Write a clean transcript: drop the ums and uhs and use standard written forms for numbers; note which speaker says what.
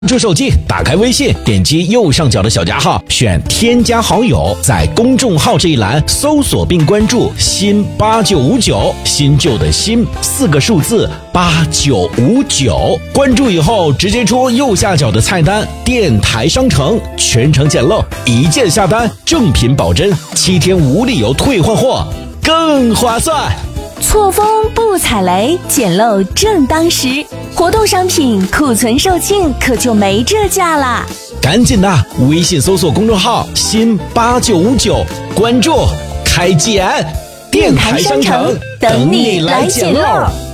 Speaker 1: 住手机，打开微信，点击右上角的小加号，选添加好友，在公众号这一栏搜索并关注新8959，新旧的新4个数字8959。关注以后直接出右下角的菜单电台商城，全程简陋，一键下单，正品保真，7天无理由退换货，更划算。
Speaker 2: 错峰不踩雷，捡漏正当时。活动商品库存售罄，可就没这价啦！
Speaker 1: 赶紧的，微信搜索公众号新8959，关注开捡，电台商城等你来捡漏。